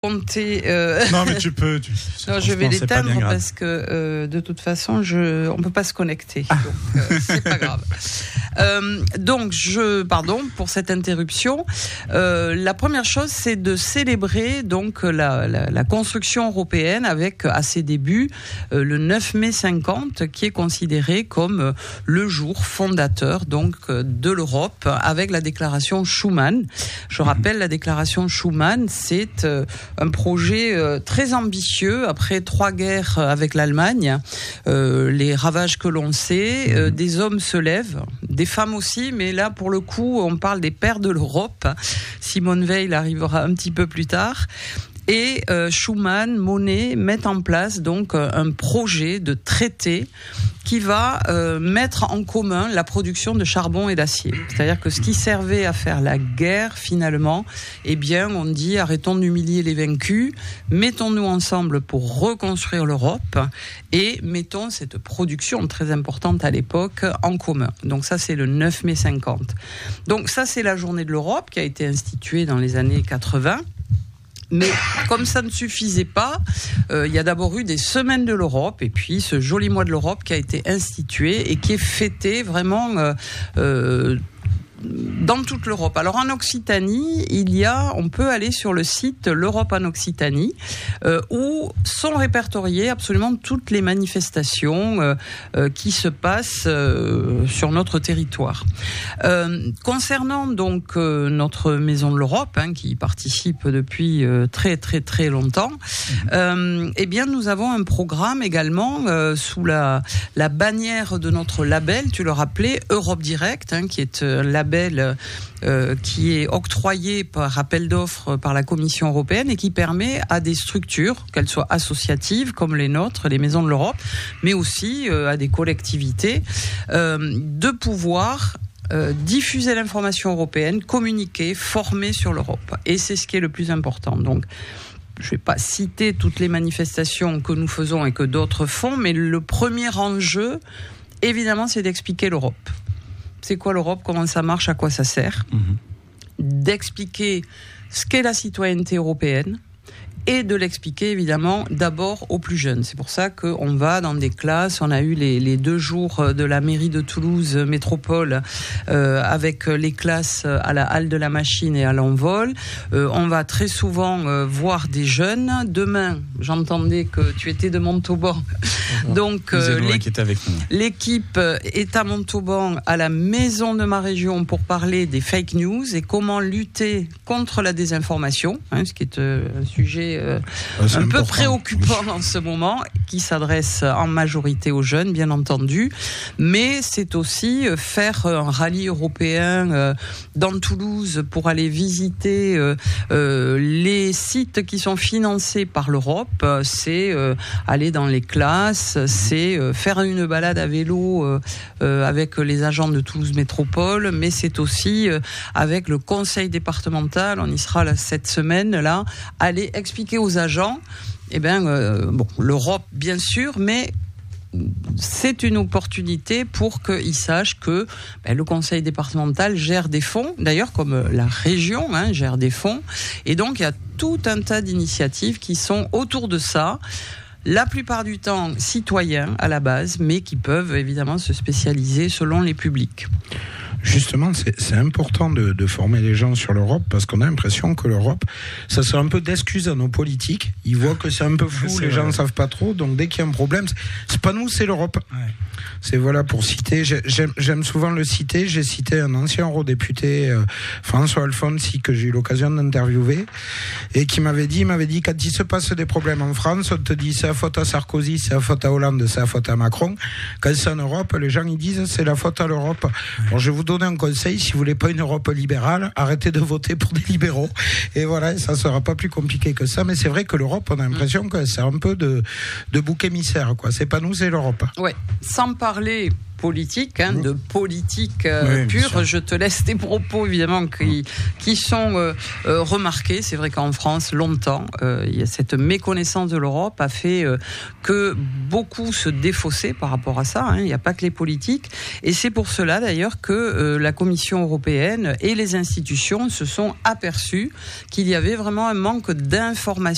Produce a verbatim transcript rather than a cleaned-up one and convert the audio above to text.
Compter, euh... Non mais tu peux. Tu... Non, je vais l'éteindre parce que euh, de toute façon, je... on peut pas se connecter, donc euh, c'est pas grave. Euh, donc, je, pardon pour cette interruption. Euh, la première chose, c'est de célébrer donc la, la, la construction européenne avec à ses débuts euh, le neuf mai cinquante, qui est considéré comme le jour fondateur donc de l'Europe, avec la déclaration Schuman. Je rappelle, la déclaration Schuman, c'est euh, un projet euh, très ambitieux après trois guerres avec l'Allemagne, euh, les ravages que l'on sait, euh, des hommes se lèvent, des femmes aussi, mais là pour le coup on parle des pères de l'Europe. Simone Veil arrivera un petit peu plus tard. Et euh, Schuman, Monnet mettent en place donc un projet de traité qui va euh, mettre en commun la production de charbon et d'acier. C'est-à-dire que ce qui servait à faire la guerre, finalement, eh bien, on dit arrêtons d'humilier les vaincus, mettons-nous ensemble pour reconstruire l'Europe et mettons cette production très importante à l'époque en commun. Donc ça, c'est le neuf mai cinquante. Donc ça, c'est la journée de l'Europe qui a été instituée dans les années quatre-vingts. Mais comme ça ne suffisait pas, euh, il y a d'abord eu des semaines de l'Europe et puis ce joli mois de l'Europe qui a été institué et qui est fêté vraiment euh, euh, dans toute l'Europe. Alors en Occitanie, il y a, on peut aller sur le site l'Europe en Occitanie, euh, où sont répertoriées absolument toutes les manifestations euh, euh, qui se passent euh, sur notre territoire. Euh, concernant donc euh, notre Maison de l'Europe, hein, qui participe depuis euh, très très très longtemps, euh, eh bien nous avons un programme également euh, sous la la bannière de notre label, tu le rappelais, Europe Direct, hein, qui est un label Euh, qui est octroyé par appel d'offres par la Commission européenne et qui permet à des structures, qu'elles soient associatives comme les nôtres, les Maisons de l'Europe, mais aussi euh, à des collectivités, euh, de pouvoir euh, diffuser l'information européenne, communiquer, former sur l'Europe. Et c'est ce qui est le plus important. Donc, je ne vais pas citer toutes les manifestations que nous faisons et que d'autres font, mais le premier enjeu, évidemment, c'est d'expliquer l'Europe. C'est quoi l'Europe, comment ça marche, à quoi ça sert, mmh. d'expliquer ce qu'est la citoyenneté européenne et de l'expliquer évidemment d'abord aux plus jeunes. C'est pour ça qu'on va dans des classes, on a eu les, les deux jours de la mairie de Toulouse Métropole euh, avec les classes à la halle de la machine et à l'envol. Euh, on va très souvent euh, voir des jeunes. Demain, j'entendais que tu étais de Montauban. Donc euh, l'équipe, avec nous. l'équipe est à Montauban, à la maison de ma région, pour parler des fake news et comment lutter contre la désinformation, hein, ce qui est euh, un sujet euh, ah, un peu préoccupant en ce moment, qui s'adresse en majorité aux jeunes, bien entendu, mais c'est aussi faire un rallye européen euh, dans Toulouse pour aller visiter euh, euh, les sites qui sont financés par l'Europe. C'est euh, aller dans les classes, c'est euh, faire une balade à vélo euh, euh, avec les agents de Toulouse Métropole, mais c'est aussi euh, avec le conseil départemental, on y sera là, cette semaine là, aller expliquer aux agents, eh ben, euh, bon, l'Europe bien sûr, mais c'est une opportunité pour qu'ils sachent que ben, le conseil départemental gère des fonds, d'ailleurs comme la région hein, gère des fonds, et donc il y a tout un tas d'initiatives qui sont autour de ça. La plupart du temps citoyens à la base, mais qui peuvent évidemment se spécialiser selon les publics. Justement, c'est, c'est important de, de former les gens sur l'Europe, parce qu'on a l'impression que l'Europe, ça sert un peu d'excuse à nos politiques. Ils voient que c'est un peu flou, les vrai. gens ne savent pas trop, donc dès qu'il y a un problème, c'est, c'est pas nous, c'est l'Europe. Ouais. C'est voilà, pour citer, j'aime, j'aime souvent le citer, j'ai cité un ancien eurodéputé, euh, François Alfonsi, que j'ai eu l'occasion d'interviewer, et qui m'avait dit, il m'avait dit, quand il se passe des problèmes en France, on te dit c'est la faute à Sarkozy, c'est la faute à Hollande, c'est la faute à Macron. Quand c'est en Europe, les gens ils disent c'est la faute à l'Europe. Bon, je vous donner un conseil, si vous voulez pas une Europe libérale, arrêtez de voter pour des libéraux. Et voilà, ça sera pas plus compliqué que ça. Mais c'est vrai que l'Europe, on a l'impression que c'est un peu de, de bouc émissaire, quoi. C'est pas nous, c'est l'Europe. Ouais. Sans parler politique, hein, de politique euh, oui, pure. Je te laisse tes propos, évidemment, qui, qui sont euh, euh, remarqués. C'est vrai qu'en France, longtemps, euh, il y a cette méconnaissance de l'Europe a fait euh, que beaucoup se défaussaient par rapport à ça. Hein. Il n'y a pas que les politiques. Et c'est pour cela, d'ailleurs, que euh, la Commission européenne et les institutions se sont aperçues qu'il y avait vraiment un manque d'information